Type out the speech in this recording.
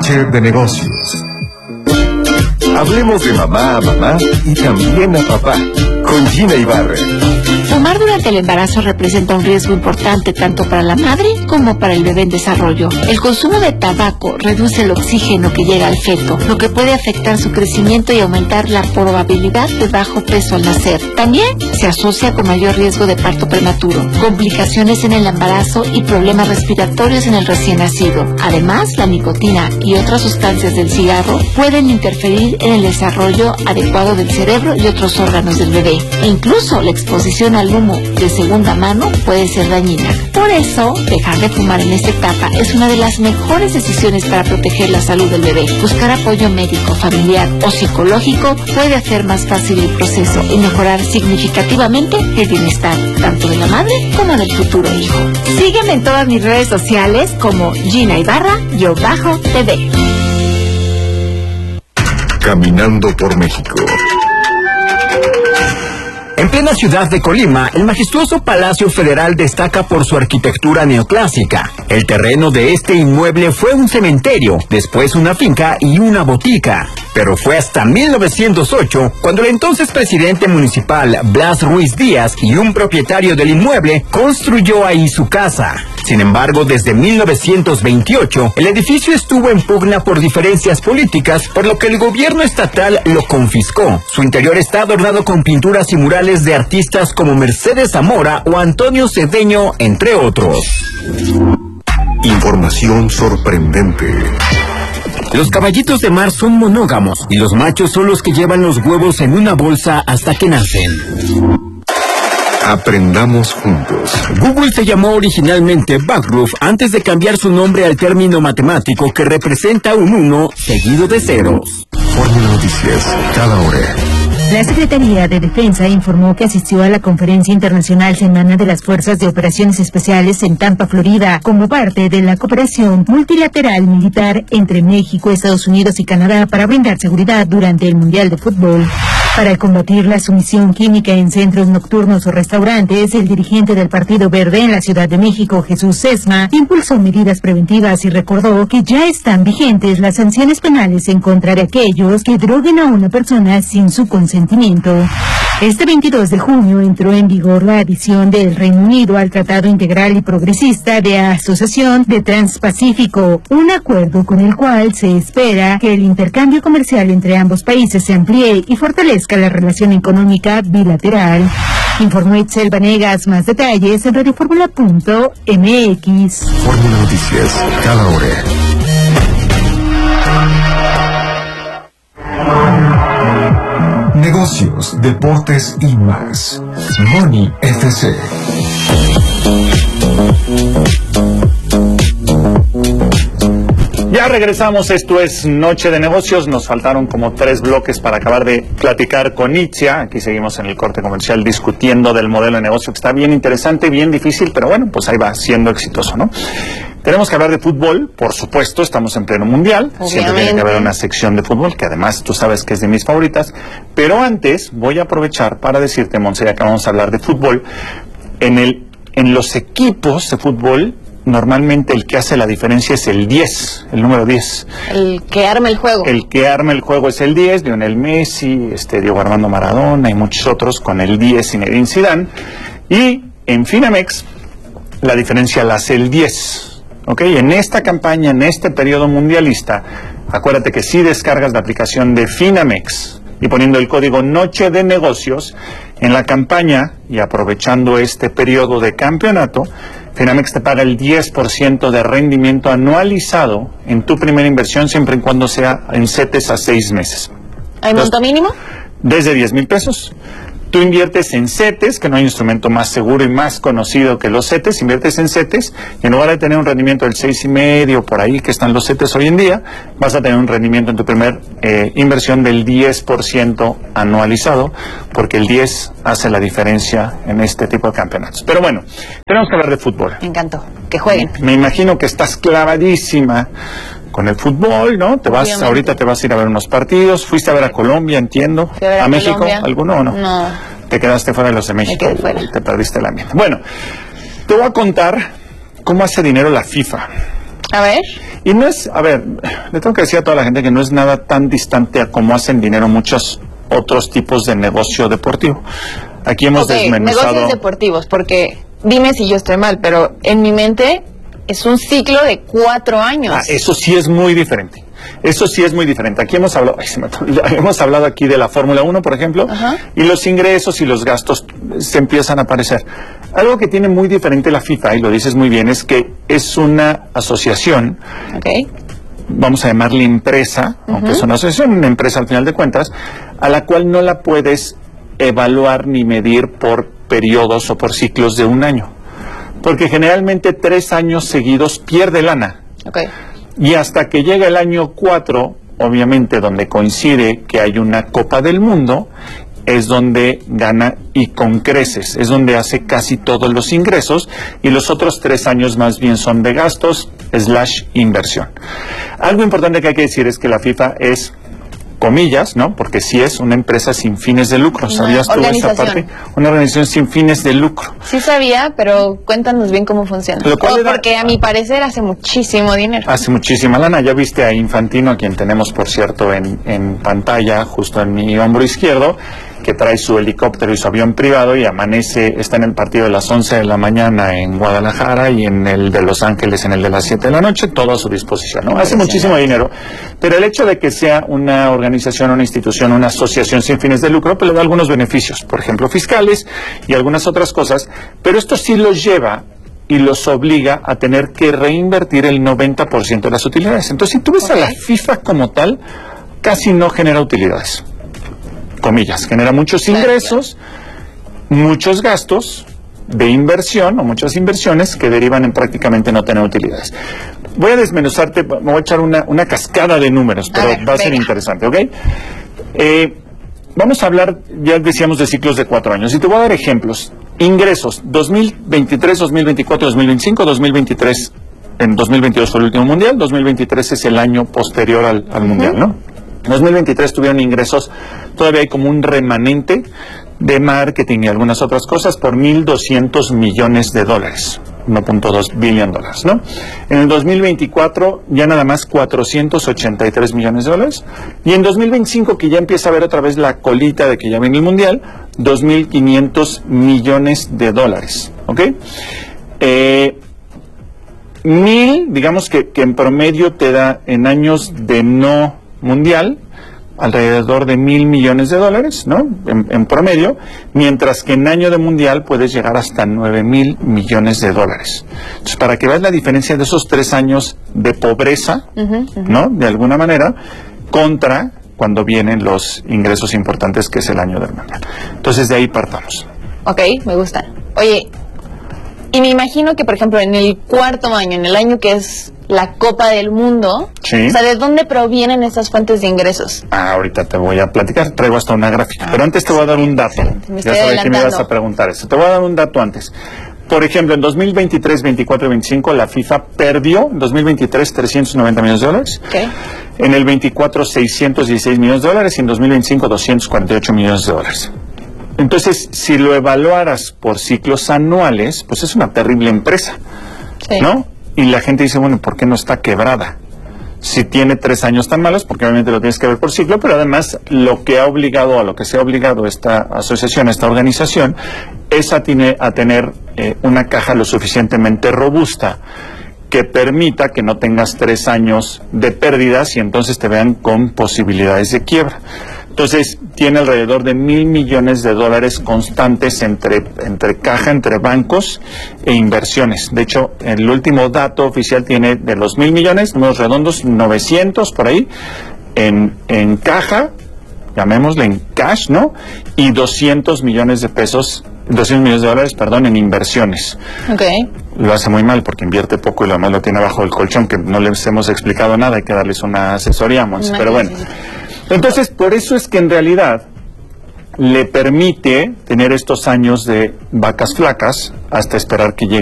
Noche de negocios. Hablemos de mamá a mamá y también a papá, con Gina Ibarra. Fumar durante el embarazo representa un riesgo importante tanto para la madre como para el bebé en desarrollo. El consumo de tabaco reduce el oxígeno que llega al feto, lo que puede afectar su crecimiento y aumentar la probabilidad de bajo peso al nacer. También se asocia con mayor riesgo de parto prematuro, complicaciones en el embarazo y problemas respiratorios en el recién nacido. Además, la nicotina y otras sustancias del cigarro pueden interferir en el desarrollo adecuado del cerebro y otros órganos del bebé. E incluso la exposición al humo de segunda mano puede ser dañina. Por eso, dejar de fumar en esta etapa es una de las mejores decisiones para proteger la salud del bebé. Buscar apoyo médico, familiar o psicológico puede hacer más fácil el proceso y mejorar significativamente el bienestar tanto de la madre como del futuro hijo. Sígueme en todas mis redes sociales como Gina Ibarra_TV. Caminando por México. En plena ciudad de Colima, el majestuoso Palacio Federal destaca por su arquitectura neoclásica. El terreno de este inmueble fue un cementerio, después una finca y una botica. Pero fue hasta 1908 cuando el entonces presidente municipal Blas Ruiz Díaz y un propietario del inmueble construyó ahí su casa. Sin embargo, desde 1928, el edificio estuvo en pugna por diferencias políticas, por lo que el gobierno estatal lo confiscó. Su interior está adornado con pinturas y murales de artistas como Mercedes Zamora o Antonio Cedeño, entre otros. Información sorprendente. Los caballitos de mar son monógamos y los machos son los que llevan los huevos en una bolsa hasta que nacen. Aprendamos juntos. Google se llamó originalmente Backroof antes de cambiar su nombre al término matemático que representa un 1 seguido de ceros. Fórmula Noticias, cada hora. La Secretaría de Defensa informó que asistió a la Conferencia Internacional Semana de las Fuerzas de Operaciones Especiales en Tampa, Florida, como parte de la cooperación multilateral militar entre México, Estados Unidos y Canadá para brindar seguridad durante el Mundial de Fútbol. Para combatir la sumisión química en centros nocturnos o restaurantes, el dirigente del Partido Verde en la Ciudad de México, Jesús Sesma, impulsó medidas preventivas y recordó que ya están vigentes las sanciones penales en contra de aquellos que droguen a una persona sin su consentimiento. Este 22 de junio entró en vigor la adición del Reino Unido al Tratado Integral y Progresista de Asociación de Transpacífico, un acuerdo con el cual se espera que el intercambio comercial entre ambos países se amplíe y fortalezca la relación económica bilateral. Informó Itzel Vanegas. Más detalles en radioformula.mx. Fórmula Noticias, cada hora. Negocios, deportes y más. Money FC. Ya regresamos, esto es Noche de Negocios. Nos faltaron como 3 bloques para acabar de platicar con Itzia. Aquí seguimos en el corte comercial discutiendo del modelo de negocio que está bien interesante, bien difícil, pero bueno, pues ahí va siendo exitoso, ¿no? Tenemos que hablar de fútbol, por supuesto, estamos en pleno mundial. Obviamente. Siempre tiene que haber una sección de fútbol, que además tú sabes que es de mis favoritas. Pero antes voy a aprovechar para decirte, Monse, ya que vamos a hablar de fútbol, en los equipos de fútbol, normalmente el que hace la diferencia es el 10, el número 10. El que arma el juego. El que arma el juego es el 10, Lionel Messi, Diego Armando Maradona y muchos otros con el 10, Zinedine Zidane. Y en Finamex, la diferencia la hace el 10. ¿Ok? En esta campaña, en este periodo mundialista, acuérdate que si descargas la aplicación de Finamex y poniendo el código Noche de Negocios, en la campaña y aprovechando este periodo de campeonato, Finamex te paga el 10% de rendimiento anualizado en tu primera inversión, siempre y cuando sea en CETES a 6 meses. ¿Hay monto mínimo? Desde 10,000 pesos. Tú inviertes en CETES, que no hay instrumento más seguro y más conocido que los CETES, inviertes en CETES, y en lugar de tener un rendimiento del 6,5%, por ahí que están los CETES hoy en día, vas a tener un rendimiento en tu primer inversión del 10% anualizado, porque el 10 hace la diferencia en este tipo de campeonatos. Pero bueno, tenemos que hablar de fútbol. Me encantó, que jueguen. Me imagino que estás clavadísima con el fútbol, ¿no? Ahorita te vas a ir a ver unos partidos. Fuiste a ver a Colombia, entiendo. Fui a ver a México, Colombia. ¿Alguno o no? No. Te quedaste fuera de los de México. Me quedé fuera. Te perdiste el ambiente. Bueno, te voy a contar cómo hace dinero la FIFA. A ver. Y no es, a ver, le tengo que decir a toda la gente que no es nada tan distante a cómo hacen dinero muchos otros tipos de negocio deportivo. Aquí hemos desmenuzado... negocios deportivos, porque dime si yo estoy mal, pero en mi mente es un ciclo de 4 años. Eso sí es muy diferente. Eso sí es muy diferente. Aquí hemos hablado, hemos hablado aquí de la Fórmula 1, por ejemplo, y los ingresos y los gastos se empiezan a aparecer. Algo que tiene muy diferente la FIFA, y lo dices muy bien, es que es una asociación, vamos a llamarle empresa, aunque es una asociación, una empresa al final de cuentas, a la cual no la puedes evaluar ni medir por periodos o por ciclos de un año. Porque generalmente 3 años seguidos pierde lana. Y hasta que llega el año 4, obviamente donde coincide que hay una Copa del Mundo, es donde gana y con creces, es donde hace casi todos los ingresos, y los otros 3 años más bien son de gastos / inversión. Algo importante que hay que decir es que la FIFA es, comillas, ¿no? Porque sí es una empresa sin fines de lucro. ¿Sabías tú esa parte? Una organización sin fines de lucro. Sí sabía, pero cuéntanos bien cómo funciona. Porque a mi parecer hace muchísimo dinero. Hace muchísima lana. Ya viste a Infantino, a quien tenemos, por cierto, en pantalla, justo en mi hombro izquierdo, que trae su helicóptero y su avión privado y amanece, está en el partido de las 11 de la mañana en Guadalajara y en el de Los Ángeles en el de las 7 de la noche, todo a su disposición, ¿no? Hace muchísimo dinero, pero el hecho de que sea una organización, una institución, una asociación sin fines de lucro, pues le da algunos beneficios, por ejemplo, fiscales y algunas otras cosas, pero esto sí los lleva y los obliga a tener que reinvertir el 90% de las utilidades. Entonces, si tú ves a la FIFA como tal, casi no genera utilidades. Comillas, genera muchos ingresos, muchos gastos de inversión o muchas inversiones que derivan en prácticamente no tener utilidades. Voy a desmenuzarte, me voy a echar una cascada de números, pero va a ser interesante, ¿ok? Vamos a hablar, ya decíamos, de ciclos de 4 años, y te voy a dar ejemplos. Ingresos, 2023, 2024, 2025, 2023, en 2022 fue el último mundial, 2023 es el año posterior al mundial, ¿no? En 2023 tuvieron ingresos, todavía hay como un remanente de marketing y algunas otras cosas por $1.200 millones, 1.2 billion dólares, ¿no? En el 2024 ya nada más $483 millones, y en 2025, que ya empieza a ver otra vez la colita de que ya viene el mundial, $2.500 millones, ¿ok? Digamos que en promedio te da en años de no mundial alrededor de $1.000 millones, ¿no? En promedio, mientras que en año de mundial puedes llegar hasta $9.000 millones. Entonces, para que veas la diferencia de esos 3 años de pobreza, ¿no? De alguna manera, contra cuando vienen los ingresos importantes, que es el año del mundial. Entonces, de ahí partamos. Ok, me gusta. Oye, y me imagino que, por ejemplo, en el 4º año, en el año que es la Copa del Mundo, o sea, ¿de dónde provienen estas fuentes de ingresos? Ahorita te voy a platicar, traigo hasta una gráfica, pero antes te voy a dar un dato. Ya sabes que me ibas a preguntar eso. Te voy a dar un dato antes. Por ejemplo, en 2023, 24 y 25, la FIFA perdió, en 2023, $390 millones, en el 24, $616 millones, y en 2025, $248 millones. Entonces, si lo evaluaras por ciclos anuales, pues es una terrible empresa, ¿no? Y la gente dice, bueno, ¿por qué no está quebrada? Si tiene 3 años tan malos, porque obviamente lo tienes que ver por ciclo, pero además lo que ha obligado, a lo que se ha obligado esta asociación, esta organización, es a tener una caja lo suficientemente robusta que permita que no tengas 3 años de pérdidas y entonces te vean con posibilidades de quiebra. Entonces, tiene alrededor de $1.000 millones constantes entre caja, entre bancos e inversiones. De hecho, el último dato oficial tiene de los $1.000 millones, números redondos, 900 por ahí, en caja, llamémosle en cash, ¿no? Y $200 millones de dólares, en inversiones. Lo hace muy mal porque invierte poco y lo demás lo tiene bajo el colchón, que no les hemos explicado nada, hay que darles una asesoría, pero bueno. Entonces, por eso es que en realidad le permite tener estos años de vacas flacas hasta esperar que llegue